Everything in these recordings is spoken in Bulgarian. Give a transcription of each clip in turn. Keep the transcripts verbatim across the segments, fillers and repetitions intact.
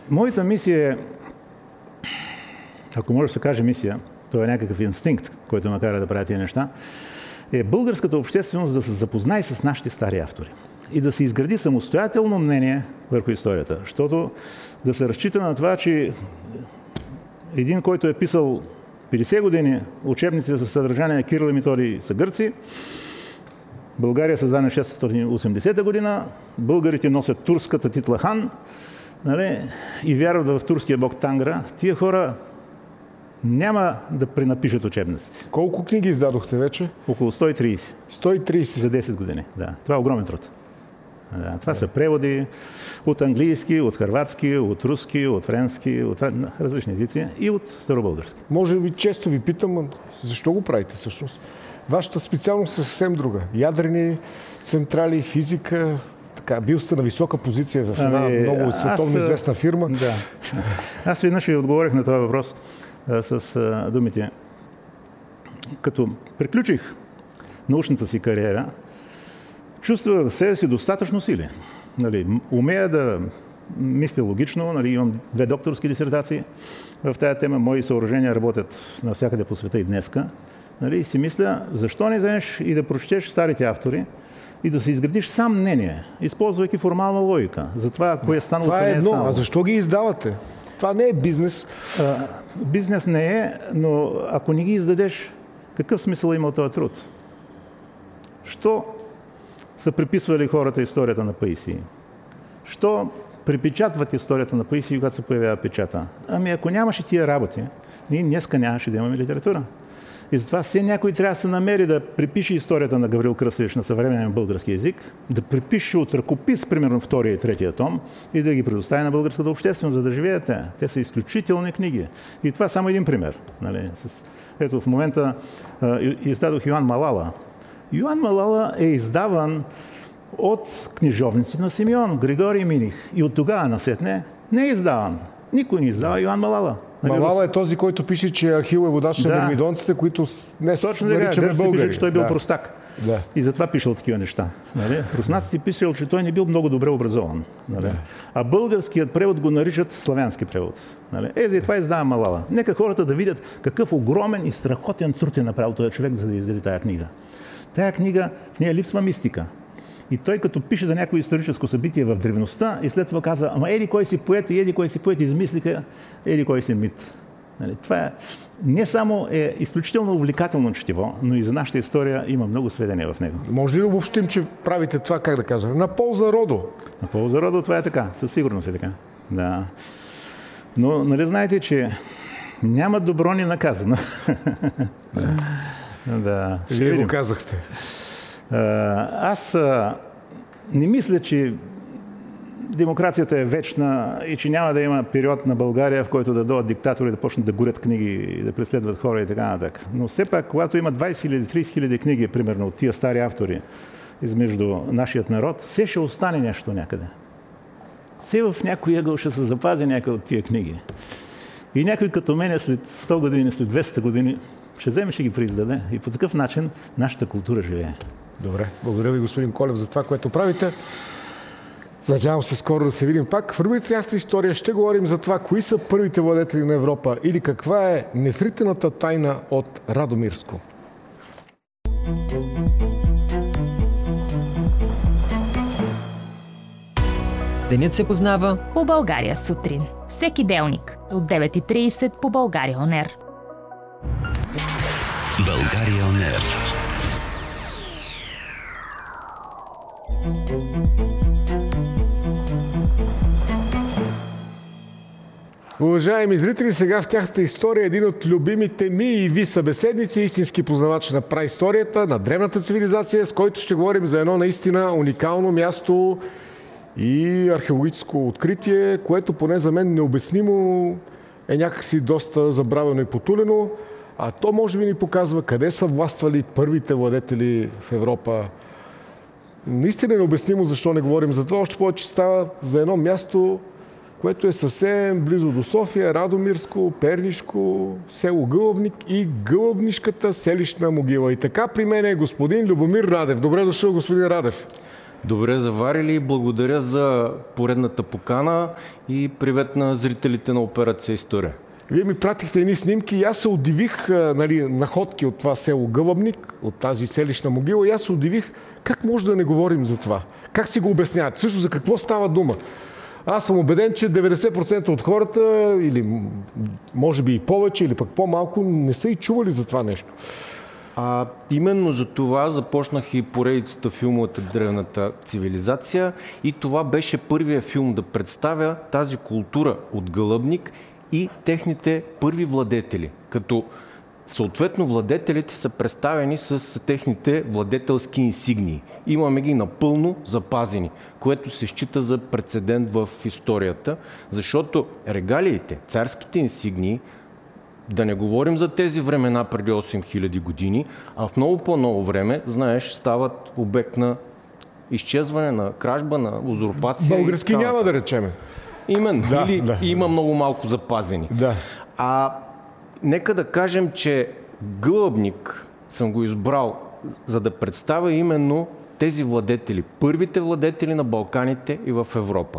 моята мисия е, ако може да се каже мисия, това е някакъв инстинкт, който ме кара да правя тия неща, е българската общественост да се запознае с нашите стари автори и да се изгради самостоятелно мнение върху историята. Защото да се разчита на това, че един, който е писал петдесет години учебници за съдържание на Кирил и Методий са гърци, България е създадена шестстотин и осемдесета година, българите носят турската титла хан, нали, и вярват в турския бог Тангра. Тия хора няма да пренапишат учебниците. Колко книги издадохте вече? Около сто и трийсет. сто и трийсет? За десет години, да. Това е огромен труд. Да, това да. са преводи от английски, от хърватски, от руски, от френски, от различни езици и от старобългарски. Може би често ви питам, защо го правите всъщност? Вашата специалност е съвсем друга. Ядрени централи, физика, така, бил сте на висока позиция в една ами, много световно аз, известна фирма. Да. Аз веднъж ви отговорих на този въпрос а, с а, думите. Като приключих научната си кариера, чувствах в себе си достатъчно сили. Нали, умея да мисля логично, нали, имам две докторски дисертации в тази тема, мои съоръжения работят навсякъде по света и днеска. Нали, и си мисля, защо не вземеш и да прочетеш старите автори и да се изградиш сам мнение, използвайки формална логика. За това, кое е станало, това е едно, не е станало. А защо ги издавате? Това не е бизнес. А, бизнес не е, но ако не ги издадеш, какъв смисъл има този труд? Що са приписвали хората историята на Паисий? Що припечатват историята на Паисий, когато се появява печата? Ами ако нямаше тия работи, ние днеска нямаше да имаме литература. И затова все някой трябва да се намери да припише историята на Гаврил Кръстевич на съвременен български език, да припише от ръкопис, примерно втория и третия том, и да ги предостави на българската общественост, за да живеят те. Те са изключителни книги. И това е само един пример. Нали? С... Ето в момента а, издадох Йоан Малала. Йоан Малала е издаван от книжовници на Симеон, Григорий Миних. И от тогава насетне не е издаван. Никой не издава Йоан Малала. Малала е този, който пише, че Ахил е водач на да. мирмидонците, които днес точно наричаме така, българи. Пише, че той бил да. простак. Да. И затова пишел такива неща. Нали? Руснаците писали, че той не бил много добре образован. Нали? Да. А българският превод го наричат славянски превод. Нали? Е, за това издава Малала. Нека хората да видят какъв огромен и страхотен труд е направил този човек, за да издаде тая книга. Тая книга, в нея липсва мистика. И той като пише за някое историческо събитие в древността и след това казва, ама еди кой си поет и еди кой си поет измислиха, еди кой си мит. Нали? Това е, не само е изключително увлекателно четиво, но и за нашата история има много сведения в него. Може ли да обобщим, че правите това, как да кажа, на полза родо? На полза родо това е така, със сигурност е така. Да. Но нали знаете, че няма добро ни наказано. Да. Вие го казахте. Аз а, не мисля, че демокрацията е вечна и че няма да има период на България, в който да дойдат диктатори, да почнат да горят книги, да преследват хора и така нататък. Но все пак, когато има двайсет хиляди, трийсет хиляди книги, примерно, от тия стари автори измежду нашият народ, все ще остане нещо някъде. Все в някой ъгъл ще се запази някой от тия книги. И някой като мен след сто години, след двеста години, ще вземе, ще ги преиздаде. И по такъв начин нашата култура живее. Добре. Благодаря ви, господин Колев, за това, което правите. Надявам се скоро да се видим пак. В рубриката Ясна история ще говорим за това, кои са първите владетели на Европа или каква е нефритената тайна от Радомирско. Денят се познава по България сутрин. Всеки делник от девет и трийсет по България Он Ер. България Он Ер. Уважаеми зрители, сега в тяхната история един от любимите ми и ви събеседници, истински познавач на праисторията, на древната цивилизация, с който ще говорим за едно наистина уникално място и археологическо откритие, което поне за мен необяснимо е някакси доста забравено и потулено, а то може би ни показва къде са властвали първите владетели в Европа. Наистина е необяснимо защо не говорим за това, още повече става за едно място, което е съвсем близо до София, Радомирско, Пернишко, село Гълъбник и Гълъбнишката селищна могила. И така при мен е господин Любомир Радев. Добре дошъл, господин Радев. Добре заварили, благодаря за поредната покана и привет на зрителите на Операция История. Вие ми пратихте едни снимки и аз се удивих, нали, находки от това село Гълъбник, от тази селищна могила, и аз се удивих как може да не говорим за това. Как си го обясняват? Също за какво става дума? Аз съм убеден, че деветдесет процента от хората, или може би и повече, или пък по-малко, не са и чували за това нещо. А, именно за това започнах и поредицата филмовата древната цивилизация и това беше първият филм да представя тази култура от Гълъбник и техните първи владетели, като съответно владетелите са представени с техните владетелски инсигнии. Имаме ги напълно запазени, което се счита за прецедент в историята, защото регалиите, царските инсигнии, да не говорим за тези времена преди осем хиляди години, а в много по-ново време, знаеш, стават обект на изчезване, на кражба, на узурпация. Български няма да речеме. Именно. Да, Или да. има много малко запазени. Да. А нека да кажем, че Гълъбник съм го избрал, за да представя именно тези владетели, първите владетели на Балканите и в Европа.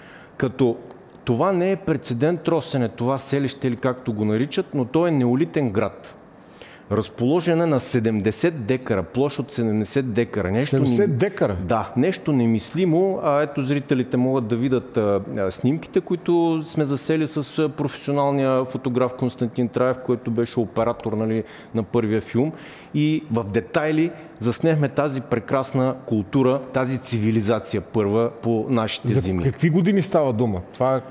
Като това не е прецедент Росене, това селище или както го наричат, но то е неолитен град. Разположена на седемдесет декара, площ от седемдесет декара. Нещо седемдесет декара? Да, нещо немислимо. А ето зрителите могат да видят а, а, снимките, които сме засели с а, професионалния фотограф Константин Траев, който беше оператор, нали, на първия филм. И в детайли заснехме тази прекрасна култура, тази цивилизация първа по нашите За земи. какви години става дума? Това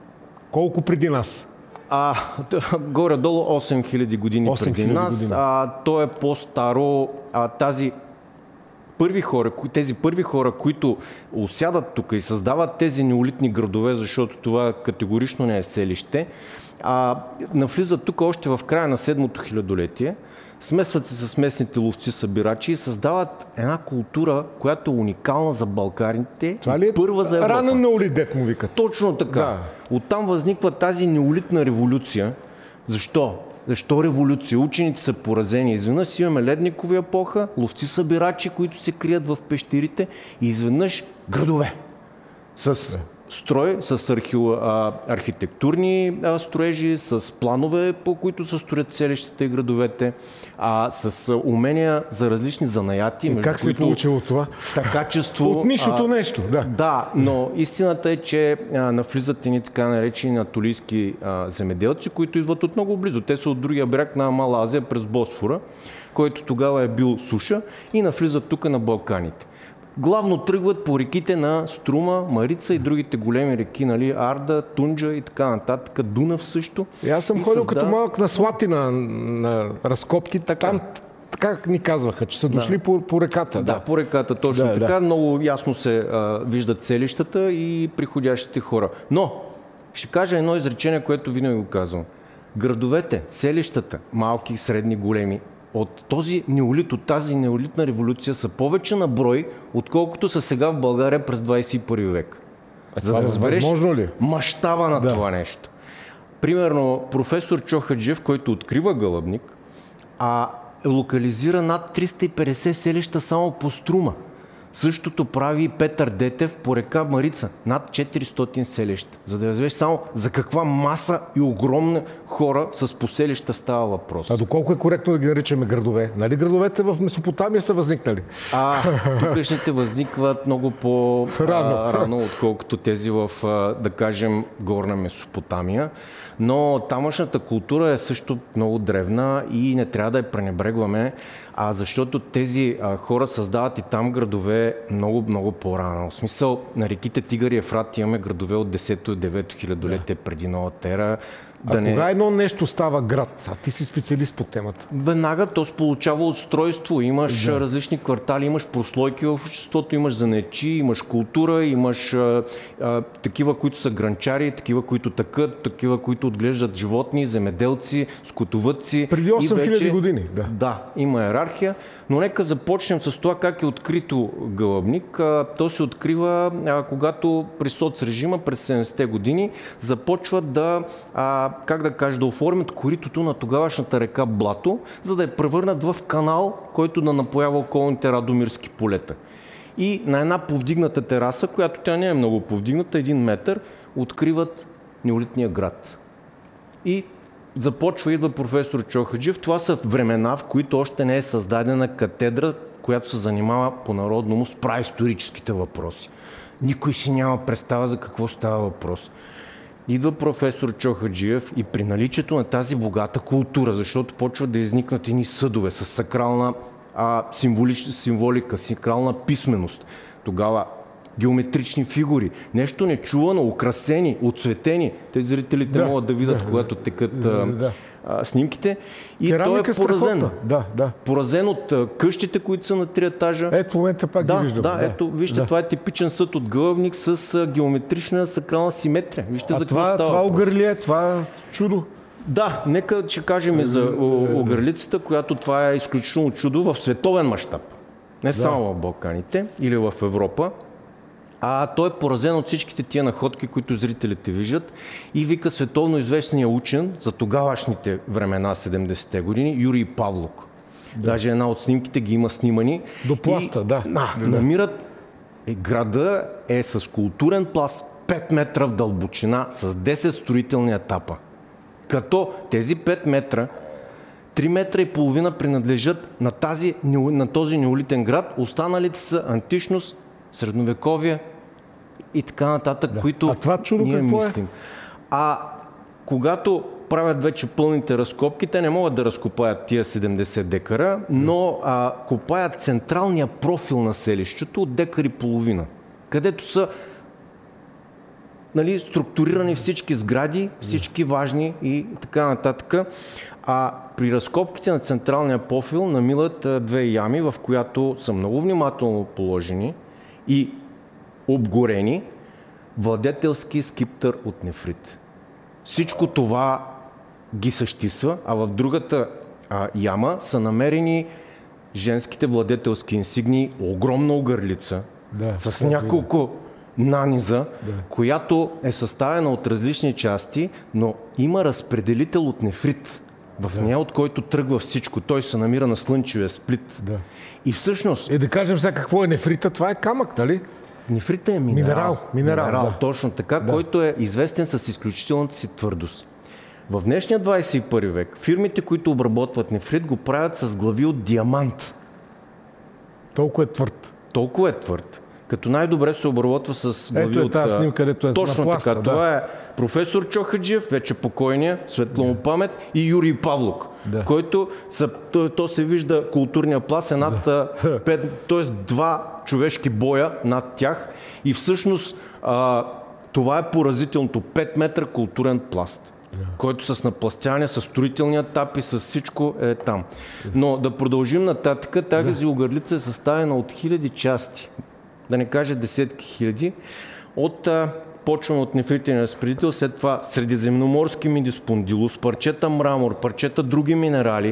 колко преди нас? А, горе-долу осем хиляди години преди нас. Години. А, то е по-старо. А, тази първи хора, тези първи хора, които осядат тук и създават тези неолитни градове, защото това категорично не е селище, а, навлизат тук още в края на седмото хилядолетие, смесват се с местните ловци-събирачи и създават една култура, която е уникална за Балканите. Това ли е първа за Европа. ранен неолит, дет му викат? Точно така. Да. Оттам възниква тази неолитна революция. Защо? Защо революция? Учените са поразени. Изведнъж имаме ледникови епоха, ловци-събирачи, които се крият в пещерите и изведнъж градове. С строй, с архи... архитектурни строежи, с планове, по които се строят селищата и градовете, а с умения за различни занаяти. И как се е получило това? Качество. От нищото а, нещо, да. Да, но истината е, че а, навлизат едни така наречени атолийски а, земеделци, които идват от много близо. Те са от другия бряг на Мала Азия през Босфора, който тогава е бил суша, и навлизат тук на Балканите. Главно тръгват по реките на Струма, Марица и другите големи реки, нали, Арда, Тунджа и така нататък, Дунав също. И аз съм и ходил създава... като малък на Слатина, на разкопки. Така. Там така ни казваха, че са дошли да. по, по реката. Да, Да, по реката точно да, така. Да. Много ясно се а, виждат селищата и приходящите хора. Но ще кажа едно изречение, което винаги го казвам. Градовете, селищата, малки, средни, големи, от този неолит, от тази неолитна революция са повече на брой, отколкото са сега в България през двадесет и първи век. А За това да разбереш възможно ли? мащаба на Да. това нещо. Примерно професор Чохаджиев, който открива Гълъбник, а локализира над триста и петдесет селища само по Струма. Същото прави и Петър Детев по река Марица. Над четиристотин селища. За да разбереш само за каква маса и огромни хора с поселища става въпрос. А доколко е коректно да ги наричаме градове? Нали градовете в Месопотамия са възникнали? А, тукашните възникват много по-рано, отколкото тези в, а, да кажем, горна Месопотамия. Но тамошната култура е също много древна и не трябва да я пренебрегваме, а защото тези а, хора създават и там градове много, много по-рано. В смисъл, на реките Тигър и Ефрат имаме градове от десето и девето хилядолетие да. преди новата ера. Да а не... кога едно нещо става град? А ти си специалист по темата. Веднага то се получава устройство. Имаш да. различни квартали, имаш прослойки в обществото, имаш занаятчии, имаш култура, имаш а, а, такива, които са гранчари, такива, които тъкат, такива, които отглеждат животни, земеделци, скотовъдци. Преди осем хиляди вече... години. Да. да, има иерархия. Но нека започнем с това как е открито Гълъбник. То се открива, а, когато при соцрежима през седемдесетте години започват да, а, как да кажа, да оформят коритото на тогавашната река Блато, за да я превърнат в канал, който да напоява околните Радомирски полета. и на една повдигната тераса, която тя не е много повдигната, един метър, откриват неолитния град. И започва, идва професор Чохаджиев. Това са времена, в които още не е създадена катедра, която се занимава по-народному с праисторическите въпроси. Никой си няма представа за какво става въпрос. Идва професор Чохаджиев и при наличието на тази богата култура, защото почват да изникнат едни съдове с сакрална а, символика, сакрална писменост. Тогава геометрични фигури, нещо нечувано, украсени, оцветени. Тези зрителите да, могат да видят, да, когато текат да, да. А, снимките. И керамика той е поразен. Да, да. Поразен от а, къщите, които са на три етажа. Ето в момента пак да, ги виждам. Да, да, ето, вижте, да. Това е типичен съд от гълъбник с а, геометрична сакрална симетрия. Вижте а за това, какво става. това огърлие, това чудо. Да, нека ще кажем и за огърлицата, която това е изключително чудо в световен мащаб. Не да. Само в Балканите или в Европа. А той е поразен от всичките тия находки, които зрителите виждат, и вика световно известния учен за тогавашните времена, седемдесетте години, Юрий Павлук. Да. Даже една от снимките ги има снимани. До пласта, и, да. На, да. Намират, е, града е с културен пласт пет метра в дълбочина с десет строителни етапа. Като тези пет метра, три метра и половина принадлежат на, тази, на този неолитен град, останалите са античност, средновековие и така нататък, да. Които а това чудо ние какво мислим. Е? А когато правят вече пълните разкопки, те не могат да разкопаят тия седемдесет декара, но а, копаят централния профил на селището от декар и половина, където са, нали, структурирани всички сгради, всички важни и така нататък. А при разкопките на централния профил намират две ями, в която са много внимателно положени и обгорени владетелски скиптър от нефрит. Всичко това ги същисва, а в другата а, яма са намерени женските владетелски инсигнии, огромна огърлица, да, с да, няколко наниза, да. Която е съставена от различни части, но има разпределител от нефрит в да. Нея, от който тръгва всичко. Той се намира на слънчевия сплит. Да. И всъщност... Е, да кажем сега какво е нефрита, това е камък, нали? Нефрита е минерал. Минерал, минерал, минерал да. Точно така, да. Който е известен с изключителната си твърдост. В днешния двадесет и първи век фирмите, които обработват нефрит, го правят с глави от диамант. Толкова е твърд. Толкова е твърд. Като най-добре се обработва с глави Ето е от... тази снимка, където е точно на пласта. Така. Да. Това е професор Чохаджиев, вече покойния, светла му памет, и Юрий Павлук, да. Който са, то, то се вижда културния пласт е над да. пет, т.е. два човешки боя над тях, и всъщност а, това е поразителното. пет метра културен пласт, да. Който с напластяване, с строителни етапи, с всичко е там. Но да продължим нататък. Тази да. Огърлица е съставена от хиляди части, да не кажа десетки хиляди, от а, почваме от нефритен разпределител, след това средиземноморски мидиспондилус, парчета мрамор, парчета други минерали.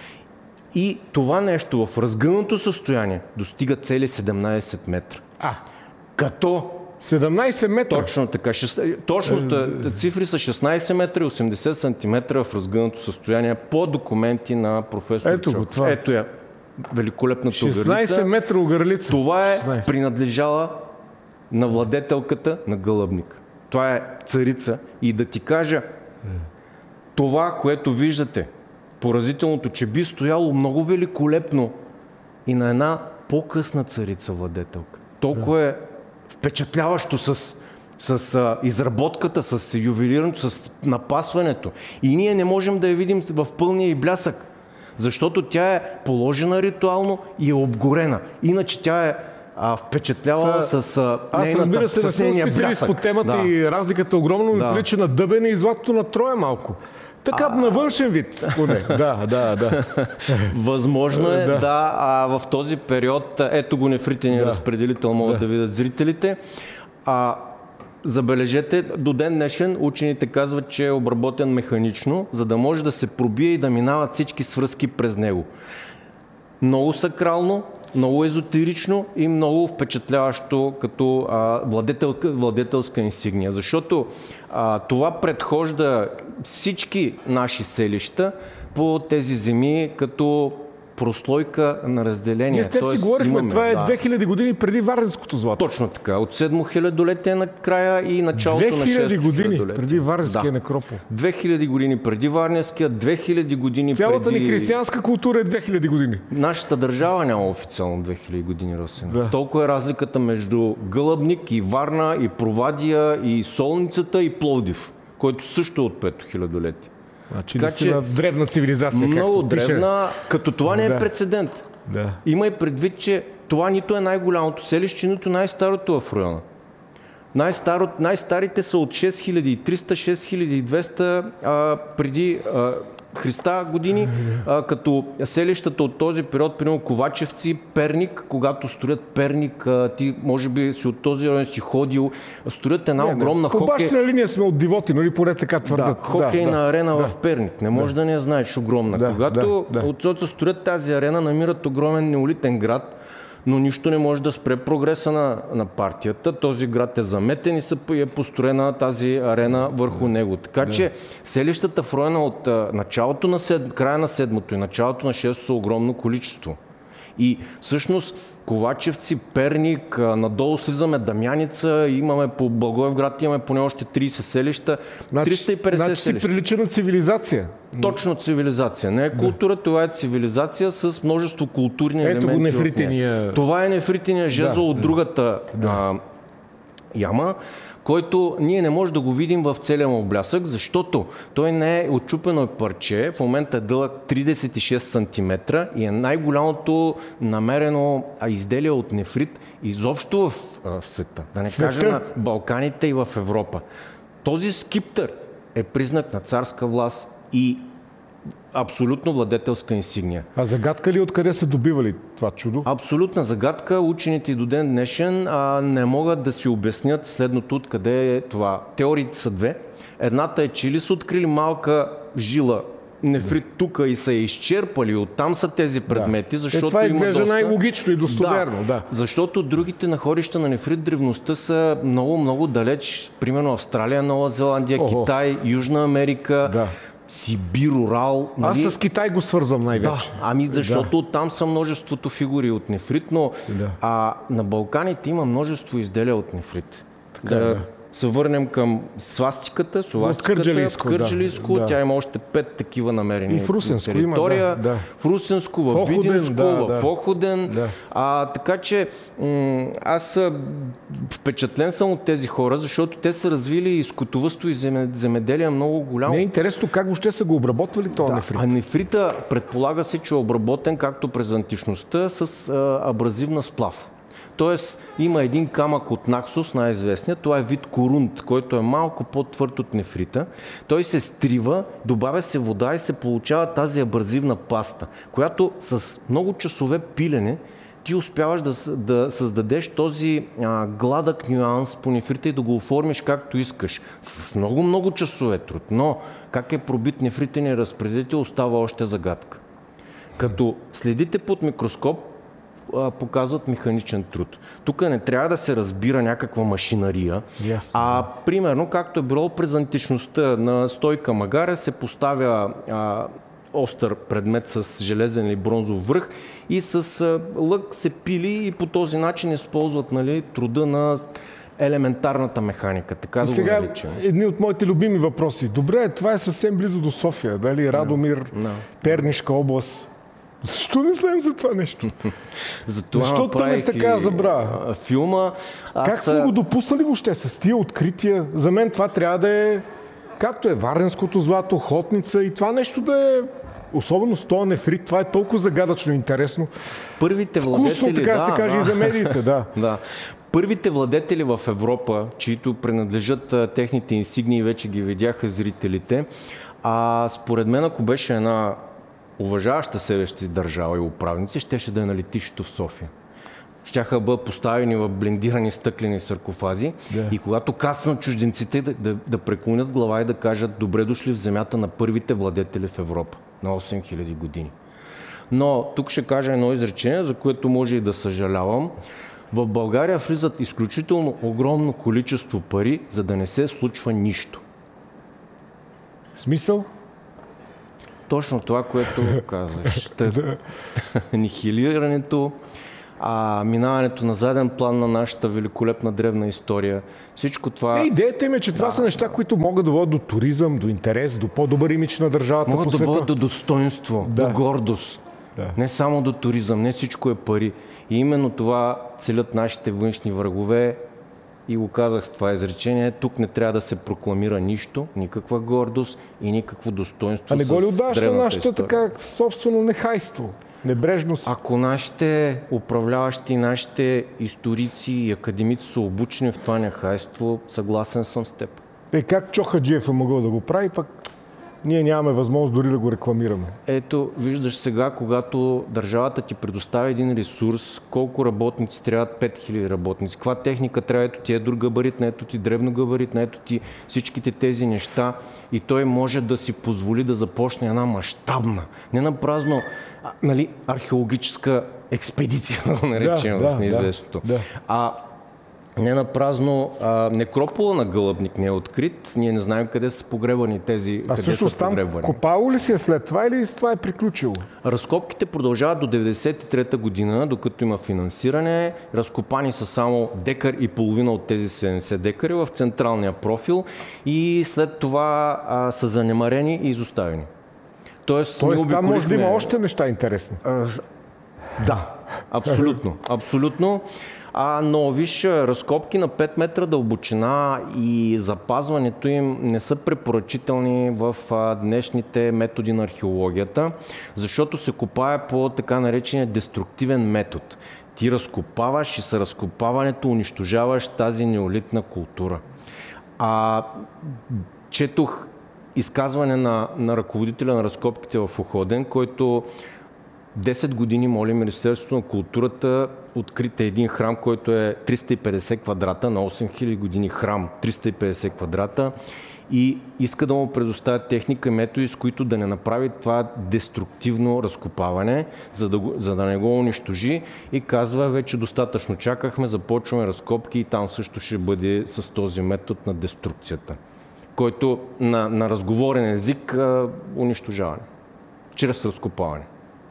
И това нещо в разгънато състояние достига цели седемнадесет метра. А, като... седемнадесет метра? Точно така. Точно цифри са шестнадесет метра и осемдесет сантиметра в разгънато състояние по документи на професор Ето Чок. го, това. Ето я. Великолепната огърлица. шестнадесет метра огърлица. Това е шестнадесет. Принадлежала на владетелката на Гълъбник. Това е царица. И да ти кажа, това, което виждате, поразителното, че би стояло много великолепно и на една по-късна царица владетелка. Толкова да. Е впечатляващо с, с а, изработката, с ювелирането, с напасването. И ние не можем да я видим в пълния и блясък, защото тя е положена ритуално и е обгорена. Иначе тя е а, впечатлява Са, с а, аз нейната, разбира се, не съм специалист по темата, да. И разликата огромно ми да. Прилича на дъбене и златото на Троя малко. Така а... на външен вид, поне. Да, да, да. Възможно е, да. Да, а в този период, ето го нефритения да. Разпределител, могат да. Да видят зрителите. А, забележете, до ден днешен учените казват, че е обработен механично, за да може да се пробие и да минават всички свръзки през него. Много сакрално, много езотерично и много впечатляващо като а, владетелка, владетелска инсигния. Защото а, това предхожда всички наши селища по тези земи като прослойка на разделение. Ние с теб си говорихме, имаме, това е да. две хиляди години преди Варненското злато. Точно така. От седмо хилядолетие на края и началото на шесто две хиляди години хилядолетие. преди Варненския Да. некропол. две хиляди години преди Варненския, две хиляди години Цялата преди... ни християнска култура е две хиляди години. Нашата държава няма официално две хиляди години, Росен. Да. Толкова е разликата между Гълъбник и Варна, и Провадия, и Солницата, и Пловдив, който също е от пето хилядолетие. Значи Така наистина че древна цивилизация, много както пише. древна, като това не е Да. прецедент. Да. Има и предвид, че това нито е най-голямото селище, нито най-старото в района. Най-старо, най-старите са от шест хиляди и триста - шест хиляди и двеста а, преди а, Христа години, а, като селищата от този период, примерно Ковачевци, Перник, когато строят Перник, а, ти може би си от този район си ходил, строят една Не, не. огромна По хокей... бащина линия сме от Дивоти, нали поне така твърдат. Да, хокейна да, арена да. в Перник. Не може да, да не я знаеш, огромна. Да, Когато да, да. от Соца строят тази арена, намират огромен неолитен град, но нищо не може да спре прогреса на, на партията. Този град е заметен и са, е построена тази арена върху него. Така да. че селищата в района от а, началото на сед... края на седмото и началото на шесто са огромно количество. И всъщност Ковачевци, Перник, а, надолу слизаме Дамяница, имаме по Благоевград имаме поне още трийсет селища, Значи, триста и петдесет значи си селища. прилича на цивилизация. Точно цивилизация. Не е култура, това е цивилизация с множество културни Ето елементи. го в нея. нефритения- Това е нефритения жезъл Да, от другата а, яма, който ние не можем да го видим в целия му блясък, защото той не е отчупено парче, в момента е дълъг тридесет и шест сантиметра и е най-голямото намерено изделие от нефрит изобщо в, в света. Да не Света. кажа на Балканите и в Европа. Този скиптър е признак на царска власт и абсолютно владетелска инсигния. А загадка ли откъде са добивали това чудо? Абсолютна загадка. Учените и до ден днешен а, не могат да си обяснят следното откъде е това. Теориите са две. Едната е, че или са открили малка жила нефрит тук и са я изчерпали, оттам са тези предмети, Да. защото е, това има изглежда доста... най-логично и достоверно. Да. Защото другите находища на нефрит древността са много, много далеч. Примерно Австралия, Нова Зеландия, Охо. Китай, Южна Америка, Да. Сибир, Урал. Аз нали? с Китай го свързвам най-вече. Да, ами защото да. Там са множеството фигури от нефрит, но Да. а, на Балканите има множество изделия от нефрит. Така, да, да. се върнем към свастиката, свастиката Кърджалийско, в Кърджалийско, да. тя има още пет такива намерени И в Русенско на територия. има, да, да. В Русенско, в, В Охуден, Видинско, да, в да. Охуден. Да. А, така че м- аз а, впечатлен съм от тези хора, защото те са развили и скотовъдство и земе- земеделие много голямо. Не е интересно как въобще са го обработвали този Да, нефрит. а нефрита предполага се, че е обработен, както през античността, с а, абразивна сплав. Тоест има един камък от Наксос, най-известният, това е вид корунт, който е малко по-твърд от нефрита. Той се стрива, добавя се вода и се получава тази абразивна паста, която с много часове пилене ти успяваш да, да създадеш този а, гладък нюанс по нефрита и да го оформиш както искаш. С много-много часове труд. Но как е пробит нефритения разпределител, остава още загадка. Като следите под микроскоп, а, показват механичен труд. Тук не трябва да се разбира някаква машинария, Ясно, а примерно както е било през античността на стойка магаре се поставя а, остър предмет с железен или бронзов връх и с а, лък се пили и по този начин използват, нали, труда на елементарната механика, така И да сега го наричаме. едни от моите любими въпроси. Добре, това е съвсем близо до София, дали? Радомир, Да. Пернишка област. Защо не знаем за това нещо? Затова Защо тъне в направих така и, забрава? а, филма. Аз, Как сме го допуснали въобще с тия открития? За мен това трябва да е, както е Варненското злато, Хотница и това нещо да е, особено с този нефрит, това е толкова загадъчно и интересно. първите Вкусно, владетели, така да се каже, да. и за медиите, да. Да. Първите владетели в Европа, чието принадлежат а, техните инсигнии, вече ги видяха зрителите. А според мен, ако беше една уважаваща себе си държава и управници, щеше да е на летището в София. Щяха да бъдат поставени в блендирани стъклени саркофази Да. и когато кацнат чужденците да, да, да преклонят глава и да кажат добре дошли в земята на първите владетели в Европа на осем хиляди години. Но тук ще кажа едно изречение, за което може и да съжалявам. В България влизат изключително огромно количество пари, за да не се случва нищо. Смисъл? Точно това, което казваш. Нихилирането, а, минаването на заден план на нашата великолепна древна история. Всичко това... Е, идеята им е, че това да, са неща, които могат да водят до туризъм, до интерес, до по-добър имидж на държавата могат по света. Могат да водят до достоинство, да. До гордост. Да. Не само до туризъм, не всичко е пари. И именно това целят нашите външни врагове. И го казах с това изречение, тук не трябва да се прокламира нищо, никаква гордост и никакво достоинство. А не го ли отдаваш на нашата история? Така собствено нехайство, небрежност? Ако нашите управляващи, нашите историци и академици са обучени в това нехайство, съгласен съм с теб. Е, как Чохаджиев е могъл да го прави, пък ние нямаме възможност дори да го рекламираме. Ето, виждаш сега, когато държавата ти предоставя един ресурс, колко работници трябват, пет хиляди работници, каква техника трябва, ето ти е друг габарит, ето ти дребно габарит, ето ти всичките тези неща и той може да си позволи да започне една мащабна, не напразно, а, нали, археологическа експедиция, да го наречем да, в неизвестното. Да, да. А не напразно, а, некропола на Гълъбник не е открит. Ние не знаем къде са погребани тези. А всъщност там копало ли си е след това или с това е приключило? Разкопките продължават до деветдесет и трета година, докато има финансиране. Разкопани са само декар и половина от тези седемдесет декари в централния профил и след това а, са занемарени и изоставени. Тоест, Тоест там може да има още неща интересни. А, да, абсолютно. абсолютно. А, но виж, разкопки на пет метра дълбочина и запазването им не са препоръчителни в а, днешните методи на археологията, защото се копае по така наречения деструктивен метод. Ти разкопаваш и с разкопаването унищожаваш тази неолитна култура. А, четох изказване на, на ръководителя на разкопките в Охлоден, който десет години моли Министерството на културата открите един храм, който е триста и петдесет квадрата, на осем хиляди години храм, триста и петдесет квадрата и иска да му предоставят техника и методи, с които да не направи това деструктивно разкопаване, за да, го, за да не го унищожи и казва, вече достатъчно чакахме, започваме разкопки и там също ще бъде с този метод на деструкцията, който на, на разговорен език а, унищожаване, чрез разкопаване.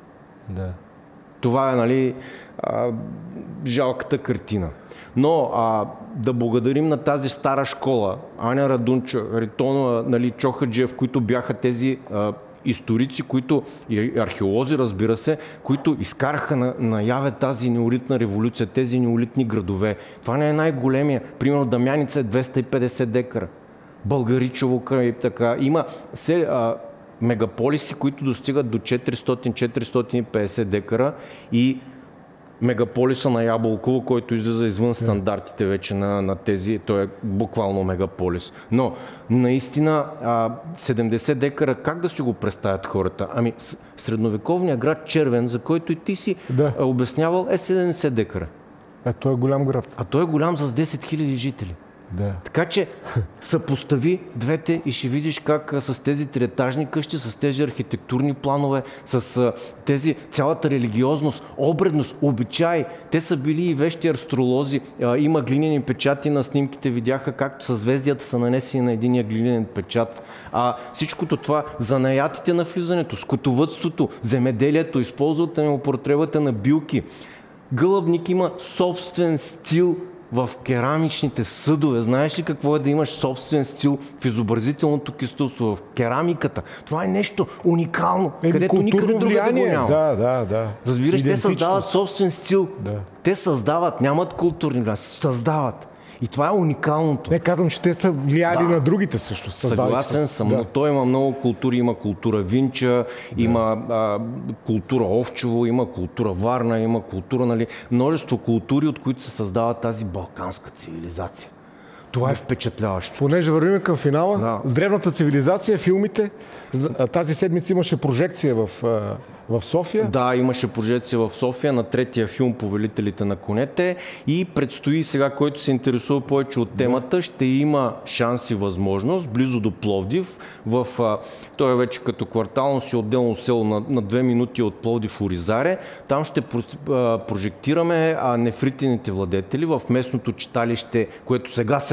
Да. Това е, нали, а, жалката картина. Но а, да благодарим на тази стара школа, Аня Радунча, Харитонова, нали, Чохаджиев, които бяха тези а, историци, които, и археолози, разбира се, които изкараха на, наяве тази неолитна революция, тези неолитни градове. Това не е най-големия. Примерно Дамяница е двеста и петдесет декара. Българичово край така. Има се... А, мегаполиси, които достигат до четиристотин до четиристотин и петдесет декара и мегаполиса на Ябълково, който излиза извън стандартите вече на, на тези, той е буквално мегаполис. Но наистина седемдесет декара, как да си го представят хората? Ами средновековният град Червен, за който и ти си да. обяснявал, е седемдесет декара. А той е голям град. А той е голям с десет хиляди жители. Да. Така че съпостави двете и ще видиш как с тези триетажни къщи, с тези архитектурни планове, с тези цялата религиозност, обредност, обичай. Те са били и вещи астролози. Има глинени печати на снимките, видяха както съзвездията са нанесени на единия глинен печат. А всичкото това, занаятите на влизането, скотовъдството, земеделието, използвате на употребата на билки. Гълъбник има собствен стил в керамичните съдове. Знаеш ли какво е да имаш собствен стил в изобразителното изкуство, в керамиката? Това е нещо уникално, е, където никъде друга да го няма. Да, да, да. Разбираш, те създават собствен стил. Да. Те създават, нямат културни влияния, създават. И това е уникалното. Не казвам, че те са влияли да. на другите също. Съгласен съм, да. но той има много култури. Има култура Винча, да. има а, култура Овчево, има култура Варна, има култура, нали, множество култури, от които се създава тази балканска цивилизация. Това е впечатляващо. Понеже вървим към финала, да. с древната цивилизация, филмите, тази седмица имаше прожекция в, в София. Да, имаше прожекция в София на третия филм Повелителите на конете и предстои сега, който се интересува повече от темата, ще има шанс и възможност близо до Пловдив. В, той е вече като квартално си отделно село на, на две минути от Пловдив, Оризаре. Там ще прожектираме нефритените владетели в местното читалище, което сега се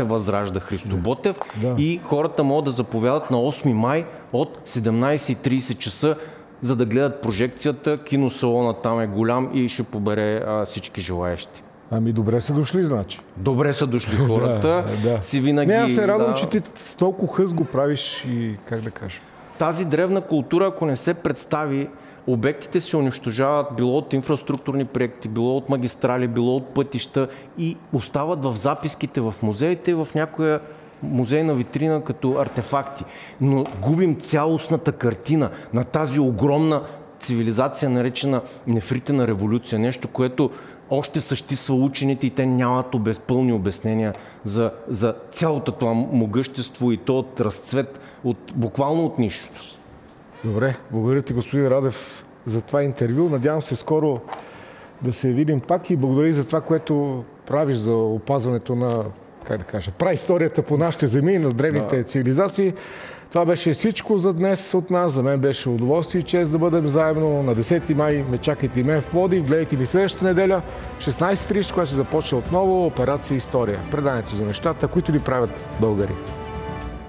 възражда Христо Ботев Да. и хората могат да заповядат на осми май от седемнайсет и трийсет часа, за да гледат прожекцията. Киносалона там е голям и ще побере а, всички желаещи. Ами добре са дошли, значи. Добре са дошли хората. Да, да. Си винаги, Не, аз се радвам, да. че ти с толкова хъс го правиш и как да кажа. Тази древна култура, ако не се представи, обектите се унищожават било от инфраструктурни проекти, било от магистрали, било от пътища и остават в записките в музеите и в някоя музейна витрина като артефакти. Но губим цялостната картина на тази огромна цивилизация, наречена нефритена революция. Нещо, което още съществува учените и те нямат обез, пълни обяснения за, за цялото това могъщество и то от разцвет, от, буквално от нищото. Добре, благодаря ти, господин Радев, за това интервю. Надявам се скоро да се видим пак и благодаря и за това, което правиш за опазването на, как да кажа, праисторията по нашите земи, на древните да. цивилизации. Това беше всичко за днес от нас. За мен беше удоволствие и чест да бъдем заедно. На десети май ме чакайте и мен в Пловдив. Гледайте ни следващата неделя, шестнайсет и трийсет, когато се започне отново Операция История. Преданието за нещата, които ни правят българи.